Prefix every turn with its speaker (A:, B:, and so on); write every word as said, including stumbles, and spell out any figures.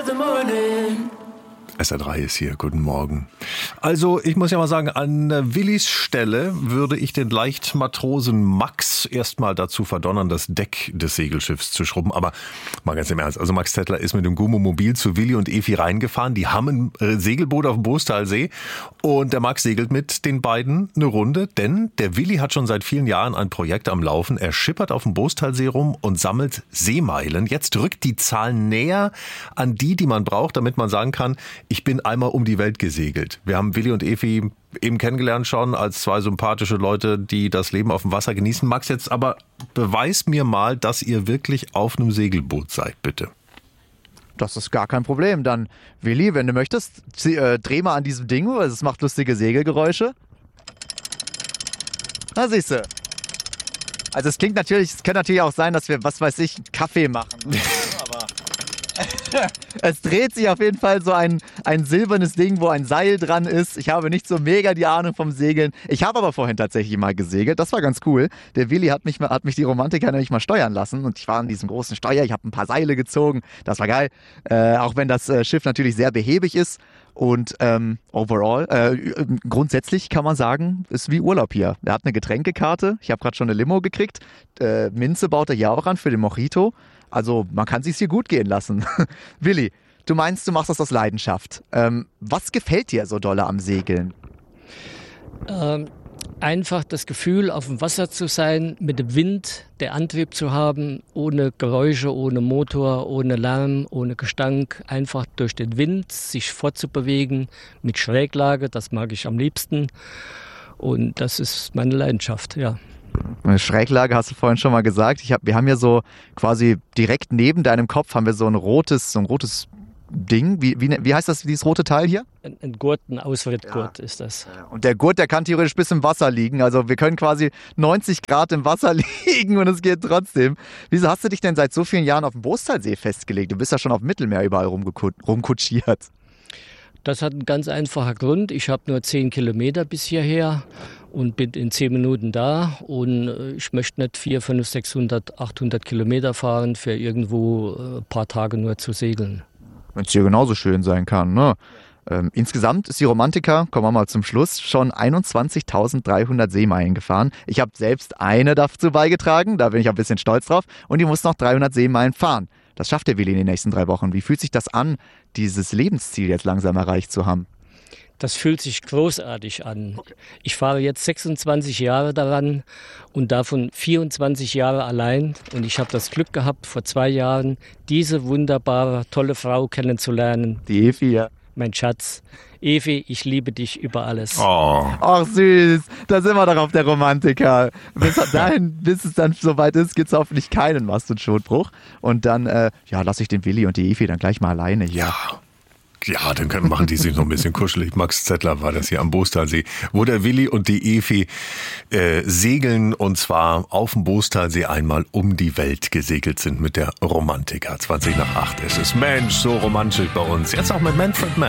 A: the morning.
B: S R drei ist hier, guten Morgen. Also ich muss ja mal sagen, an Willis Stelle würde ich den Leichtmatrosen Max erstmal dazu verdonnern, das Deck des Segelschiffs zu schrubben. Aber mal ganz im Ernst, also Max Zettler ist mit dem Gummomobil zu Willi und Evi reingefahren. Die haben ein Segelboot auf dem Boostalsee und der Max segelt mit den beiden eine Runde. Denn der Willi hat schon seit vielen Jahren ein Projekt am Laufen. Er schippert auf dem Boostalsee rum und sammelt Seemeilen. Jetzt rückt die Zahl näher an die, die man braucht, damit man sagen kann, ich bin einmal um die Welt gesegelt. Wir haben Willi und Evi eben kennengelernt schon als zwei sympathische Leute, die das Leben auf dem Wasser genießen. Max, jetzt aber beweis mir mal, dass ihr wirklich auf einem Segelboot seid, bitte.
C: Das ist gar kein Problem. Dann, Willi, wenn du möchtest, zieh, äh, dreh mal an diesem Ding, weil es macht lustige Segelgeräusche. Na, siehst du. Also es klingt natürlich, es kann natürlich auch sein, dass wir, was weiß ich, Kaffee machen. Aber es dreht sich auf jeden Fall so ein, ein silbernes Ding, wo ein Seil dran ist. Ich habe nicht so mega die Ahnung vom Segeln. Ich habe aber vorhin tatsächlich mal gesegelt. Das war ganz cool. Der Willi hat mich, hat mich die Romantiker nämlich mal steuern lassen. Und ich war an diesem großen Steuer. Ich habe ein paar Seile gezogen. Das war geil. Äh, auch wenn das äh, Schiff natürlich sehr behäbig ist. Und ähm, overall, äh, grundsätzlich kann man sagen, ist wie Urlaub hier. Er hat eine Getränkekarte. Ich habe gerade schon eine Limo gekriegt. Äh, Minze baut er hier auch an für den Mojito. Also man kann sich's hier gut gehen lassen. Willi, du meinst, du machst das aus Leidenschaft. Ähm, was gefällt dir so dolle am Segeln?
D: Ähm, einfach das Gefühl, auf dem Wasser zu sein, mit dem Wind, der Antrieb zu haben, ohne Geräusche, ohne Motor, ohne Lärm, ohne Gestank. Einfach durch den Wind sich fortzubewegen, mit Schräglage, das mag ich am liebsten. Und das ist meine Leidenschaft, ja.
C: Eine Schräglage hast du vorhin schon mal gesagt. Ich hab, wir haben ja so quasi direkt neben deinem Kopf haben wir so ein rotes, so ein rotes Ding. Wie, wie, wie heißt das, dieses rote Teil hier?
D: Ein, ein Gurt, ein Ausrittgurt ja. Ist das.
C: Und der Gurt, der kann theoretisch bis im Wasser liegen. Also wir können quasi neunzig Grad im Wasser liegen und es geht trotzdem. Wieso hast du dich denn seit so vielen Jahren auf dem Boostalsee festgelegt? Du bist ja schon auf dem Mittelmeer überall rumkutschiert.
D: Das hat einen ganz einfachen Grund. Ich habe nur zehn Kilometer bis hierher und bin in zehn Minuten da. Und ich möchte nicht vierhundert, fünfhundert, sechshundert, achthundert Kilometer fahren, für irgendwo ein paar Tage nur zu segeln.
C: Wenn es hier genauso schön sein kann, ne? Ähm, insgesamt ist die Romantiker, kommen wir mal zum Schluss, schon einundzwanzigtausenddreihundert Seemeilen gefahren. Ich habe selbst eine dazu beigetragen, da bin ich ein bisschen stolz drauf. Und die muss noch dreihundert Seemeilen fahren. Das schafft der Willi in den nächsten drei Wochen. Wie fühlt sich das an, dieses Lebensziel jetzt langsam erreicht zu haben?
D: Das fühlt sich großartig an. Okay. Ich fahre jetzt sechsundzwanzig Jahre daran und davon vierundzwanzig Jahre allein. Und ich habe das Glück gehabt, vor zwei Jahren diese wunderbare, tolle Frau kennenzulernen.
C: Die Evi, ja.
D: Mein Schatz. Evi, ich liebe dich über alles.
B: Oh.
C: Ach süß, da sind wir doch auf der Romantiker. Bis dahin, bis es dann soweit ist, gibt es hoffentlich keinen Mast- und Schotbruch. Und dann, äh, ja, lasse ich den Willi und die Evi dann gleich mal alleine hier.
B: Ja. Ja, dann können, machen die sich noch ein bisschen kuschelig. Max Zettler war das hier am Boostalsee, wo der Willi und die Evi äh, segeln und zwar auf dem Boostalsee einmal um die Welt gesegelt sind mit der Romantiker. zwanzig nach acht ist es. Mensch, so romantisch bei uns. Jetzt auch mit Manfred Mann.